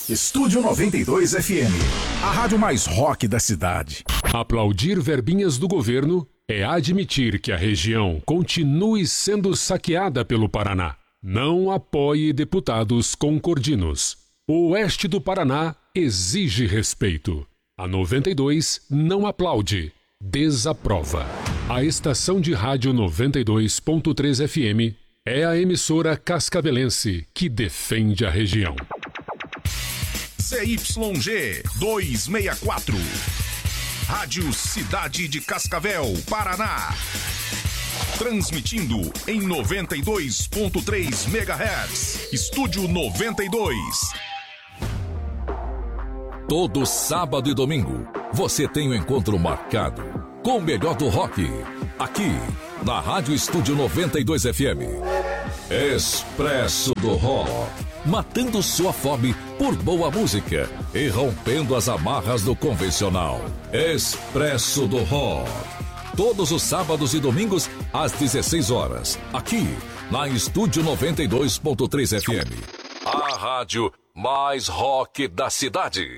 Estúdio 92 FM, a rádio mais rock da cidade. Aplaudir verbinhas do governo é admitir que a região continue sendo saqueada pelo Paraná. Não apoie deputados concordinos. O oeste do Paraná exige respeito. A 92 não aplaude, desaprova. A estação de rádio 92.3 FM é a emissora cascavelense que defende a região. CYG 264, Rádio Cidade de Cascavel, Paraná. Transmitindo em 92.3 MHz. Estúdio 92. Todo sábado e domingo, você tem um encontro marcado com o melhor do rock. Aqui, na Rádio Estúdio 92 FM. Expresso do Rock. Matando sua fome por boa música e rompendo as amarras do convencional. Expresso do Rock. Todos os sábados e domingos, às 16 horas. Aqui, na Estúdio 92.3 FM. A rádio mais rock da cidade.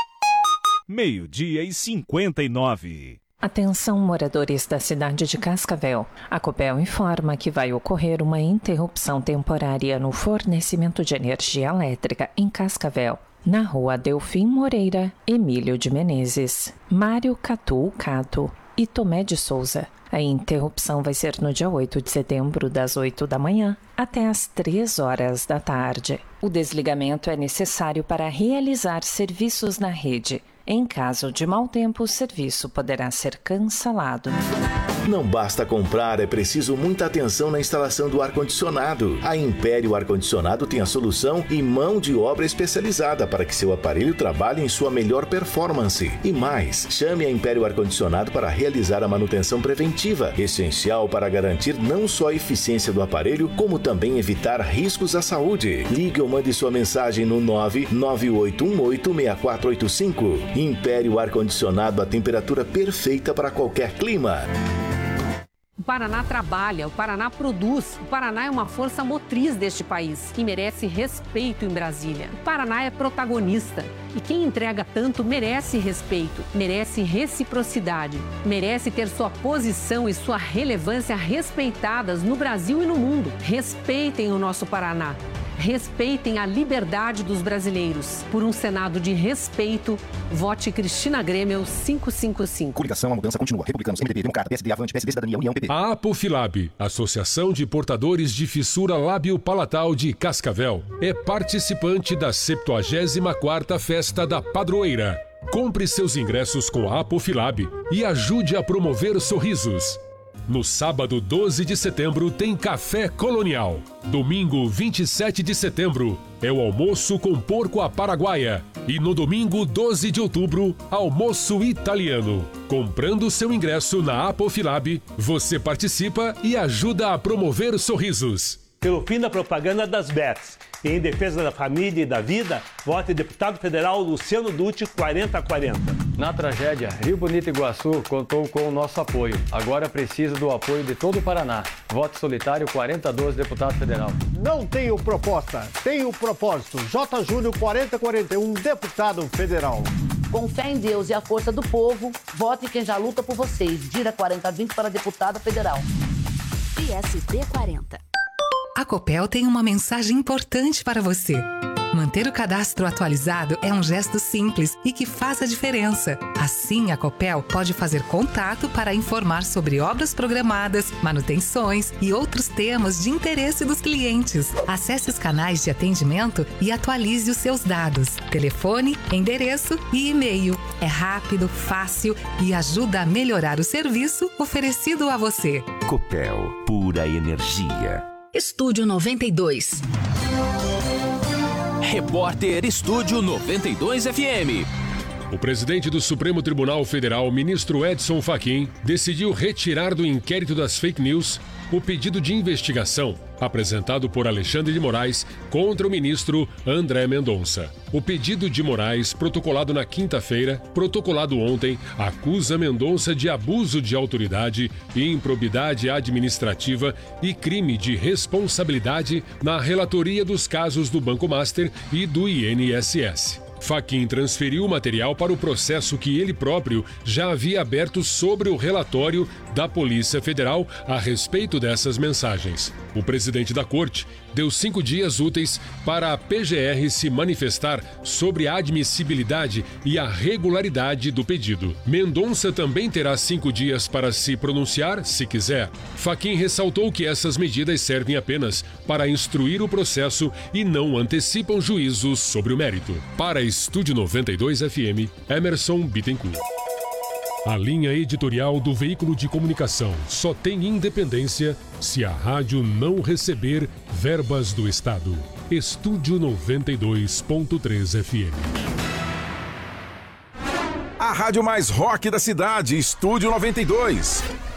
12:59. Atenção, moradores da cidade de Cascavel. A Copel informa que vai ocorrer uma interrupção temporária no fornecimento de energia elétrica em Cascavel, na rua Delfim Moreira, Emílio de Menezes, Mário Catu Cato e Tomé de Souza. A interrupção vai ser no dia 8 de setembro, das 8 da manhã até as 3 horas da tarde. O desligamento é necessário para realizar serviços na rede. Em caso de mau tempo, o serviço poderá ser cancelado. Não basta comprar, é preciso muita atenção na instalação do ar-condicionado. A Império Ar-Condicionado tem a solução e mão de obra especializada para que seu aparelho trabalhe em sua melhor performance. E mais, chame a Império Ar-Condicionado para realizar a manutenção preventiva, essencial para garantir não só a eficiência do aparelho, como também evitar riscos à saúde. Ligue ou mande sua mensagem no 998186485. Império Ar-Condicionado, a temperatura perfeita para qualquer clima. O Paraná trabalha, o Paraná produz, o Paraná é uma força motriz deste país, que merece respeito em Brasília. O Paraná é protagonista e quem entrega tanto merece respeito, merece reciprocidade, merece ter sua posição e sua relevância respeitadas no Brasil e no mundo. Respeitem o nosso Paraná. Respeitem a liberdade dos brasileiros. Por um Senado de respeito, vote Cristina Grêmio 555. Coligação, a mudança continua. Republicanos, MDB, Democrata, PSD, Avante, PSD, Cidadania, União, PP. A Apofilab, Associação de Portadores de Fissura Lábio-Palatal de Cascavel, é participante da 74ª Festa da Padroeira. Compre seus ingressos com a Apofilab e ajude a promover sorrisos. No sábado 12 de setembro tem Café Colonial. Domingo 27 de setembro é o almoço com porco à paraguaia. E no domingo 12 de outubro, almoço italiano. Comprando seu ingresso na Apofilab, você participa e ajuda a promover sorrisos. Pelo fim da propaganda das bets e em defesa da família e da vida, vote deputado federal Luciano Dutti 4040. Na tragédia, Rio Bonito e Iguaçu contou com o nosso apoio. Agora precisa do apoio de todo o Paraná. Vote solitário 4012, deputado federal. Não tenho proposta, tenho propósito. J. Júnior 4041, deputado federal. Com fé em Deus e a força do povo, vote quem já luta por vocês. Dira 4020 para deputada federal. PSD 40. A Copel tem uma mensagem importante para você. Manter o cadastro atualizado é um gesto simples e que faz a diferença. Assim, a Copel pode fazer contato para informar sobre obras programadas, manutenções e outros temas de interesse dos clientes. Acesse os canais de atendimento e atualize os seus dados. Telefone, endereço e e-mail. É rápido, fácil e ajuda a melhorar o serviço oferecido a você. Copel, pura energia. Estúdio 92. Repórter Estúdio 92 FM. O presidente do Supremo Tribunal Federal, ministro Edson Fachin, decidiu retirar do inquérito das fake news o pedido de investigação apresentado por Alexandre de Moraes contra o ministro André Mendonça. O pedido de Moraes, protocolado na quinta-feira, protocolado ontem, acusa Mendonça de abuso de autoridade, improbidade administrativa e crime de responsabilidade na relatoria dos casos do Banco Master e do INSS. Fachin transferiu o material para o processo que ele próprio já havia aberto sobre o relatório da Polícia Federal a respeito dessas mensagens. O presidente da Corte deu 5 dias úteis para a PGR se manifestar sobre a admissibilidade e a regularidade do pedido. Mendonça também terá 5 dias para se pronunciar, se quiser. Fachin ressaltou que essas medidas servem apenas para instruir o processo e não antecipam juízos sobre o mérito. Para Estúdio 92 FM, Emerson Bittencourt. A linha editorial do veículo de comunicação só tem independência se a rádio não receber verbas do Estado. Estúdio 92.3 FM. A rádio mais rock da cidade, Estúdio 92.